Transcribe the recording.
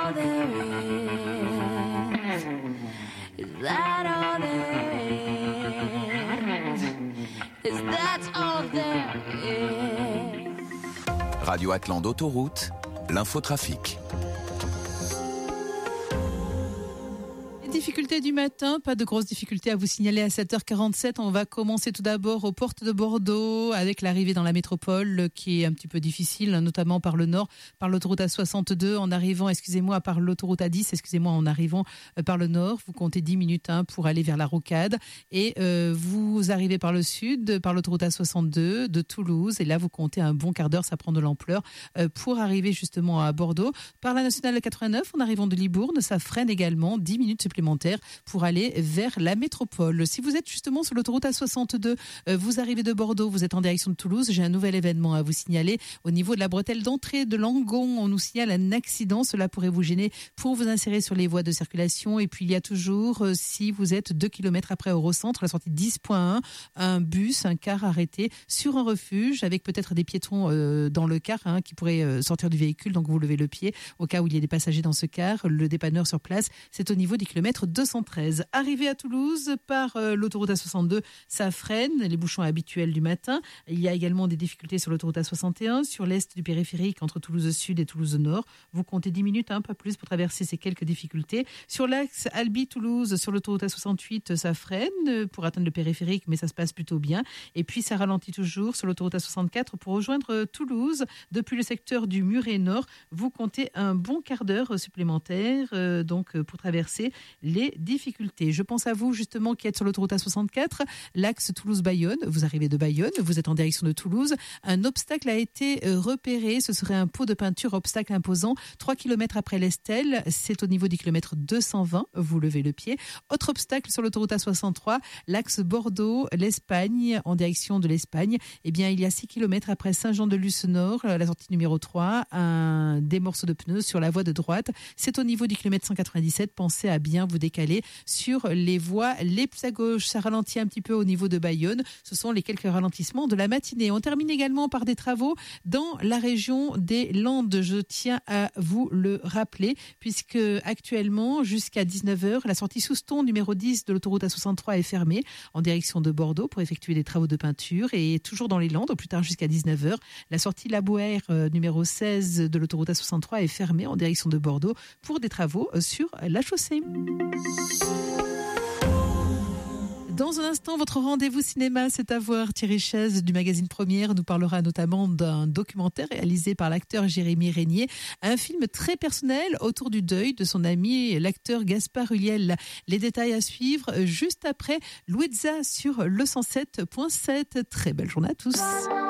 all there is? Is that all there is? Is that all there is? Radio Atlante Autoroute, l'infotrafic. Difficultés du matin, pas de grosses difficultés à vous signaler à 7h47. On va commencer tout d'abord aux portes de Bordeaux avec l'arrivée dans la métropole qui est un petit peu difficile, notamment par le nord, par l'autoroute A62 en arrivant, par l'autoroute A10, en arrivant par le nord. Vous comptez 10 minutes pour aller vers la Rocade et vous arrivez par le sud, par l'autoroute A62 de Toulouse et là vous comptez un bon quart d'heure, ça prend de l'ampleur pour arriver justement à Bordeaux. Par la nationale 89 en arrivant de Libourne, ça freine également 10 minutes supplémentaires pour aller vers la métropole. Si vous êtes justement sur l'autoroute A62, vous arrivez de Bordeaux, vous êtes en direction de Toulouse, j'ai un nouvel événement à vous signaler. Au niveau de la bretelle d'entrée de Langon, on nous signale un accident. Cela pourrait vous gêner pour vous insérer sur les voies de circulation. Et puis il y a toujours, si vous êtes 2 km après Eurocentre, la sortie 10.1, un bus, un car arrêté sur un refuge avec peut-être des piétons dans le car qui pourraient sortir du véhicule. Donc vous levez le pied au cas où il y a des passagers dans ce car. Le dépanneur sur place, c'est au niveau du kilomètre 213. Arrivé à Toulouse par l'autoroute A62, ça freine, les bouchons habituels du matin. Il y a également des difficultés sur l'autoroute A61, sur l'est du périphérique entre Toulouse Sud et Toulouse Nord. Vous comptez 10 minutes, pas plus, pour traverser ces quelques difficultés. Sur l'axe Albi-Toulouse, sur l'autoroute A68, ça freine pour atteindre le périphérique, mais ça se passe plutôt bien. Et puis ça ralentit toujours sur l'autoroute A64 pour rejoindre Toulouse. Depuis le secteur du Muret Nord, vous comptez un bon quart d'heure supplémentaire pour traverser les difficultés. Je pense à vous justement qui êtes sur l'autoroute A64, l'axe Toulouse-Bayonne. Vous arrivez de Bayonne, vous êtes en direction de Toulouse. Un obstacle a été repéré. Ce serait un pot de peinture, obstacle imposant. 3 km après l'Estelle, c'est au niveau du kilomètre 220. Vous levez le pied. Autre obstacle sur l'autoroute A63, l'axe Bordeaux-l'Espagne, en direction de l'Espagne. Eh bien, il y a 6 km après Saint-Jean-de-Luz Nord, la sortie numéro 3, des morceaux de pneus sur la voie de droite. C'est au niveau du kilomètre 197. Pensez à bien vous décaler sur les voies les plus à gauche. Ça ralentit un petit peu au niveau de Bayonne. Ce sont les quelques ralentissements de la matinée. On termine également par des travaux dans la région des Landes. Je tiens à vous le rappeler puisque actuellement, jusqu'à 19h, la sortie Souston numéro 10 de l'autoroute A63 est fermée en direction de Bordeaux pour effectuer des travaux de peinture et toujours dans les Landes, au plus tard jusqu'à 19h, la sortie Labouère numéro 16 de l'autoroute A63 est fermée en direction de Bordeaux pour des travaux sur la chaussée. Dans un instant, votre rendez-vous cinéma, c'est à voir. Thierry Chaise du magazine Première nous parlera notamment d'un documentaire réalisé par l'acteur Jérémy Régnier, un film très personnel autour du deuil de son ami l'acteur Gaspard Ulliel. Les détails à suivre juste après Louisa sur le 107.7. Très belle journée à tous.